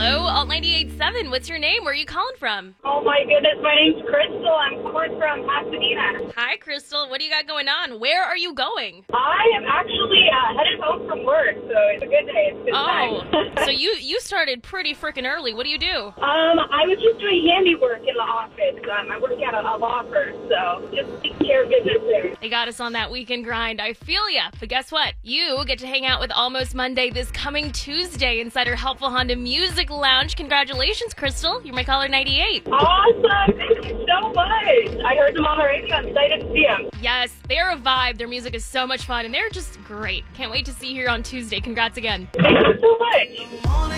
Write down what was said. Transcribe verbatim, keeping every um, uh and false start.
Hello, Alt ninety-eight point seven. What's your name? Where are you calling from? Oh my goodness, my name's Crystal. I'm calling from Pasadena. Hi, Crystal. What do you got going on? Where are you going? I am actually uh, headed home from work, so it's a good day. It's a good Oh, time. so you you started pretty freaking early. What do you do? um, I was just doing handiwork in the office. Um, I work at a, a law firm, so just taking care of business there. They got us on that weekend grind. I feel ya. But guess what? You get to hang out with Almost Monday this coming Tuesday inside our Helpful Honda Music Lounge. Congratulations, Crystal. You're my caller ninety-eight. Awesome! Thank you so much. I heard them on the radio. I'm excited to see them. Yes, they're a vibe. Their music is so much fun, and they're just great. Can't wait to see you here on Tuesday. Congrats again. Thank you so much.